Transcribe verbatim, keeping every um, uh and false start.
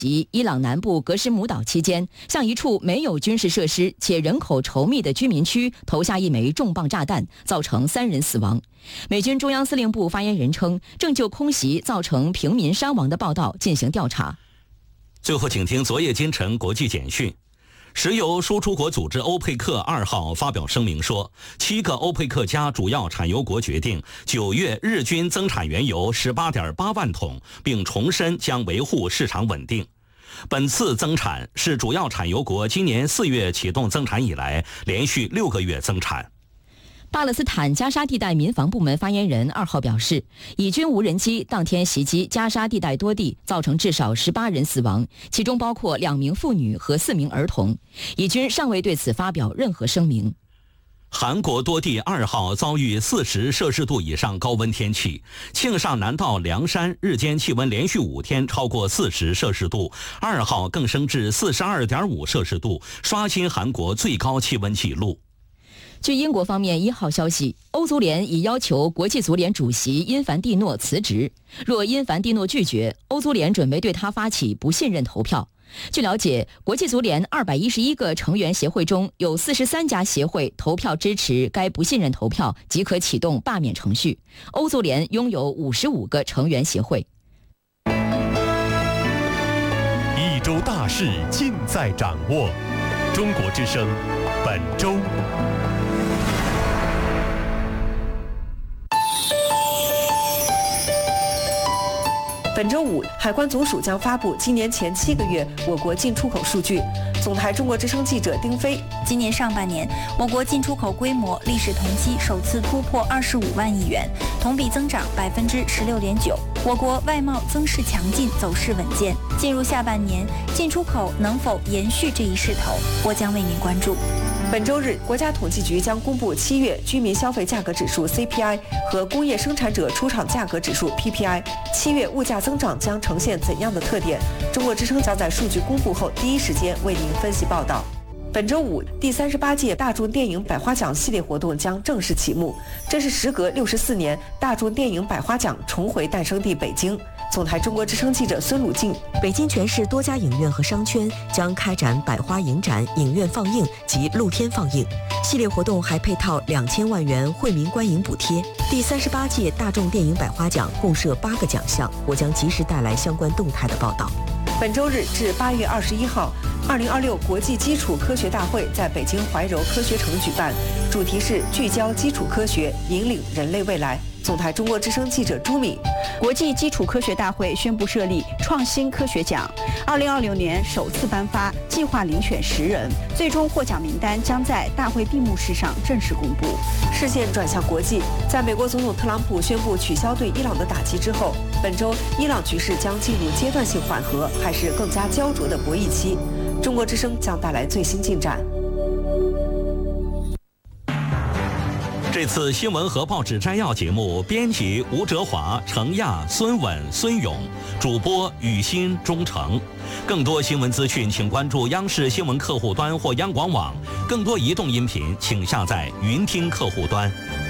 及伊朗南部格什姆岛期间，向一处没有军事设施且人口稠密的居民区投下一枚重磅炸弹，造成三人死亡。美军中央司令部发言人称，正就空袭造成平民伤亡的报道进行调查。 最后，请听昨夜今晨国际简讯。石油输出国组织欧佩克二号发表声明说，七个欧佩克加主要产油国决定九月日均增产原油 十八点八万桶，并重申将维护市场稳定。本次增产是主要产油国今年四月启动增产以来连续六个月增产。 巴勒斯坦加沙地带民防部门发言人二号表示，以军无人机当天袭击加沙地带多地，造成至少十八人死亡，其中包括两名妇女和四名儿童。以军尚未对此发表任何声明。 韩国多地二号遭遇四十摄氏度以上高温天气，庆尚南道凉山日间气温连续五天超过四十摄氏度，二号更升至四十二点五摄氏度，刷新韩国最高气温纪录。 据英国方面一号消息，欧足联已要求国际足联主席因凡蒂诺辞职。若因凡蒂诺拒绝，欧足联准备对他发起不信任投票。据了解，国际足联二百一十一个成员协会中有四十三家协会投票支持该不信任投票，即可启动罢免程序。欧足联拥有五十五个成员协会。 一周大事尽在掌握。中国之声，本周。 本周五，海关总署将发布今年前七个月我国进出口数据。总台中国之声记者丁飞， 今年上半年，我国进出口规模历史同期首次突破二十五万亿元，同比增长百分之十六点九。我国外贸增势强劲，走势稳健。进入下半年，进出口能否延续这一势头，我将为您关注。 本周日，国家统计局将公布七月居民消费价格指数 C P I 和工业生产者出厂价格指数 P P I。七月物价增长将呈现怎样的特点？中国之声将在数据公布后第一时间为您分析报道。本周五，第三十八届大众电影百花奖系列活动将正式启幕。这是时隔六十四年，大众电影百花奖重回诞生地北京。总台中国之声记者孙鲁静， 北京全市多家影院和商圈将开展百花影展、影院放映及露天放映。系列活动还配套两千万元惠民观影补贴。第三十八届大众电影百花奖共设八个奖项，我将及时带来相关动态的报道。 本周日至八月二十一号，二零二六国际基础科学大会在北京怀柔科学城举办，主题是聚焦基础科学，引领人类未来。总台中国之声记者朱敏， 国际基础科学大会宣布设立创新科学奖，二零二六年首次颁发，计划遴选十人，最终获奖名单将在大会闭幕式上正式公布。 视线转向国际，在美国总统特朗普宣布取消对伊朗的打击之后，本周伊朗局势将进入阶段性缓和，还是更加焦灼的博弈期？中国之声将带来最新进展。 这次新闻和报纸摘要节目，编辑吴哲华、程亚、孙稳、孙勇，主播雨欣、钟诚。更多新闻资讯，请关注央视新闻客户端或央广网。更多移动音频，请下载云听客户端。